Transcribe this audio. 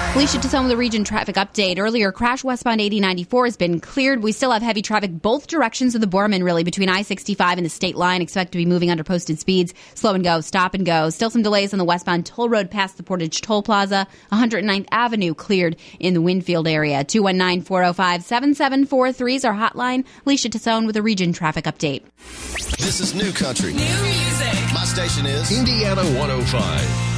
Alicia Tassone with a region traffic update. Earlier, crash westbound 8094 has been cleared. We still have heavy traffic both directions of the Borman, really, between I-65 and the state line. Expect to be moving under posted speeds. Slow and go, stop and go. Still some delays on the westbound toll road past the Portage Toll Plaza. 109th Avenue cleared in the Winfield area. 219-405-7743 is our hotline. Alicia Tassone with a region traffic update. This is New Country. New music. My station is Indiana 105.